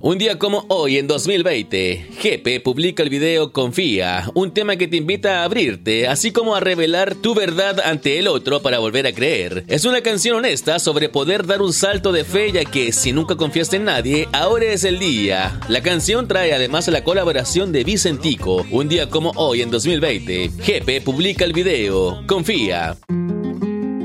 Un día como hoy en 2020, Jepe publica el video Confía, un tema que te invita a abrirte, así como a revelar tu verdad ante el otro para volver a creer. Es una canción honesta sobre poder dar un salto de fe, ya que si nunca confiaste en nadie, ahora es el día. La canción trae además la colaboración de Vicentico. Un día como hoy en 2020, Jepe publica el video Confía.